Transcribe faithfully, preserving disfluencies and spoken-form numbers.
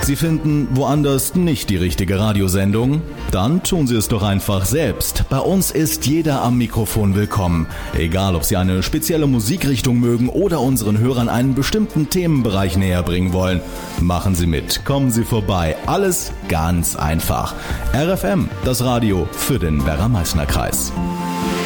Sie finden woanders nicht die richtige Radiosendung? Dann tun Sie es doch einfach selbst. Bei uns ist jeder am Mikrofon willkommen. Egal, ob Sie eine spezielle Musikrichtung mögen oder unseren Hörern einen bestimmten Themenbereich näher bringen wollen. Machen Sie mit, kommen Sie vorbei. Alles ganz einfach. R F M, das Radio für den Werra-Meißner-Kreis.